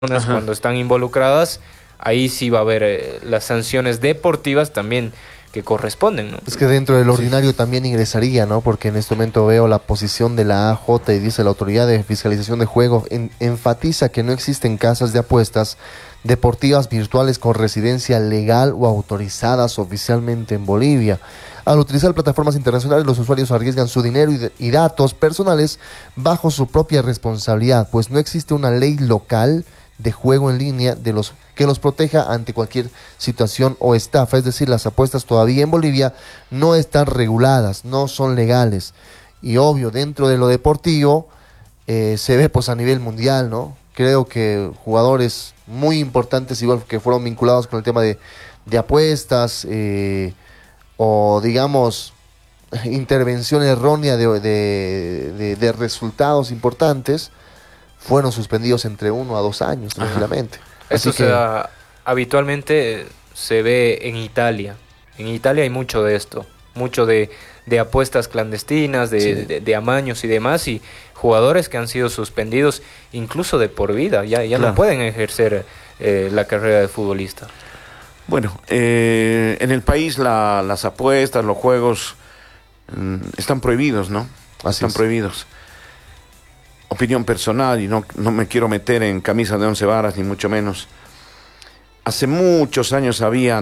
Ajá. cuando están involucradas, ahí sí va a haber las sanciones deportivas también que corresponden, ¿no? Es que dentro del Sí. ordinario también ingresaría, ¿no? Porque en este momento veo la posición de la AJ y dice la Autoridad de Fiscalización de Juego enfatiza que no existen casas de apuestas deportivas virtuales con residencia legal o autorizadas oficialmente en Bolivia. Al utilizar plataformas internacionales, los usuarios arriesgan su dinero y datos personales bajo su propia responsabilidad, pues no existe una ley local de juego en línea que los proteja ante cualquier situación o estafa. Es decir, las apuestas todavía en Bolivia no están reguladas, no son legales. Y obvio, dentro de lo deportivo se ve pues a nivel mundial, ¿no? Creo que jugadores muy importantes, igual que fueron vinculados con el tema de apuestas, o digamos intervención errónea de resultados importantes, fueron suspendidos entre 1 a 2 años tranquilamente. Esto habitualmente se ve en Italia. En Italia hay mucho de esto, mucho de apuestas clandestinas, de amaños y demás, y jugadores que han sido suspendidos incluso de por vida, ya Claro. no pueden ejercer la carrera de futbolista. Bueno, en el país las apuestas, los juegos están prohibidos, ¿no? Así Están es. prohibidos. Opinión personal, y no me quiero meter en camisa de 11 varas, ni mucho menos. Hace muchos años había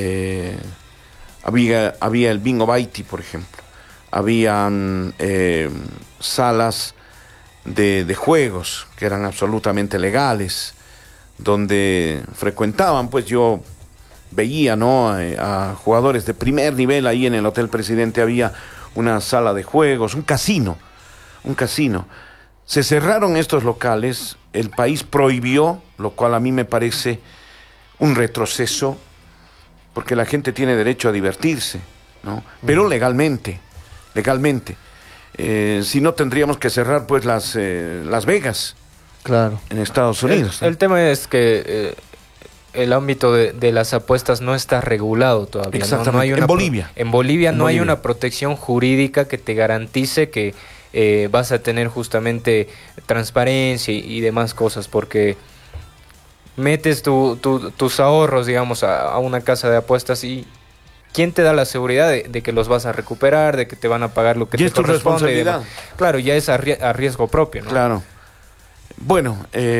el Bingo Baiti, por ejemplo. Habían salas de juegos que eran absolutamente legales, donde frecuentaban, pues yo veía, ¿no?, a jugadores de primer nivel. Ahí en el Hotel Presidente había una sala de juegos, un casino. Se cerraron estos locales, el país prohibió, lo cual a mí me parece un retroceso, porque la gente tiene derecho a divertirse, ¿no? Pero legalmente. Si no, tendríamos que cerrar pues Las Vegas, Claro. en Estados Unidos, ¿no? El tema es que el ámbito de las apuestas no está regulado todavía. Exactamente. No hay una En Bolivia. En Bolivia En no hay Bolivia. una protección jurídica que te garantice que vas a tener justamente transparencia y demás cosas, porque metes tus ahorros, digamos, a una casa de apuestas y ¿quién te da la seguridad de que los vas a recuperar, de que te van a pagar lo que Y te es tu corresponde y demás? responsabilidad. Claro, ya es a riesgo propio, ¿no? Claro. Bueno,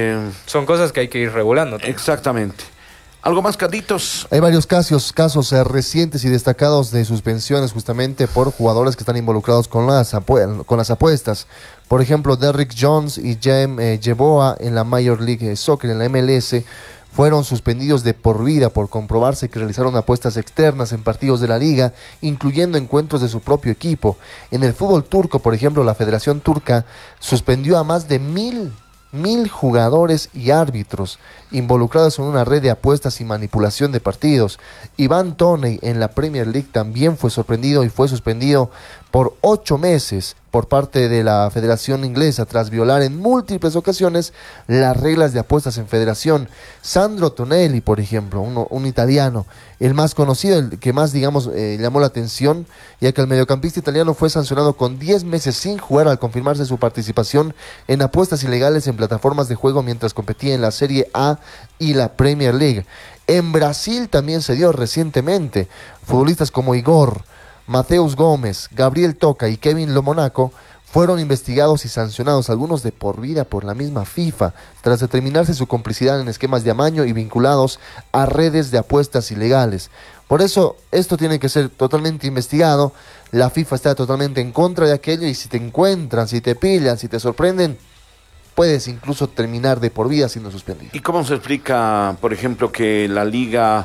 Son cosas que hay que ir regulando también. exactamente. ¿Algo más, Carlitos? Hay varios casos recientes y destacados de suspensiones justamente por jugadores que están involucrados con las apuestas. Por ejemplo, Derrick Jones y Jem Yeboah en la Major League Soccer, en la MLS, fueron suspendidos de por vida por comprobarse que realizaron apuestas externas en partidos de la liga, incluyendo encuentros de su propio equipo. En el fútbol turco, por ejemplo, la Federación Turca suspendió a más de 1,000 jugadores y árbitros involucrados en una red de apuestas y manipulación de partidos. Ivan Toney en la Premier League también fue sorprendido y fue suspendido por 8 meses por parte de la Federación Inglesa tras violar en múltiples ocasiones las reglas de apuestas en federación. Sandro Tonelli, por ejemplo, un italiano, el más conocido, el que más, digamos, llamó la atención, ya que el mediocampista italiano fue sancionado con 10 meses sin jugar al confirmarse su participación en apuestas ilegales en plataformas de juego mientras competía en la Serie A y la Premier League. En Brasil también se dio recientemente. Futbolistas como Igor, Mateus Gómez, Gabriel Toca y Kevin Lomonaco fueron investigados y sancionados, algunos de por vida por la misma FIFA, tras determinarse su complicidad en esquemas de amaño y vinculados a redes de apuestas ilegales. Por eso, esto tiene que ser totalmente investigado. La FIFA está totalmente en contra de aquello y si te encuentran, si te pillan, si te sorprenden, puedes incluso terminar de por vida siendo suspendido. ¿Y cómo se explica, por ejemplo, que la Liga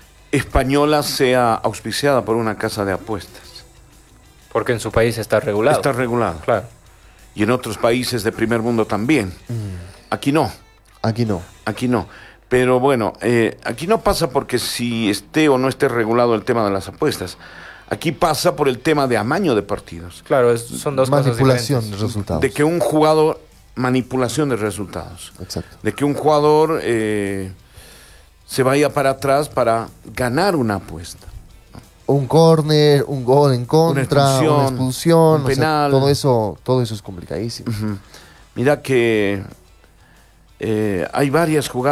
Española sea auspiciada por una casa de apuestas? Porque en su país está regulado. Está regulado. Claro. Y en otros países de primer mundo también. Aquí no. Aquí no. Pero bueno, aquí no pasa porque si esté o no esté regulado el tema de las apuestas. Aquí pasa por el tema de amaño de partidos. Claro, son dos cosas Manipulación de diferentes. resultados. De que un jugador... Manipulación de resultados. Exacto. De que un jugador se vaya para atrás para ganar una apuesta. Un córner, un gol en contra, una expulsión, un penal. todo eso es complicadísimo. Mira que hay varias jugadas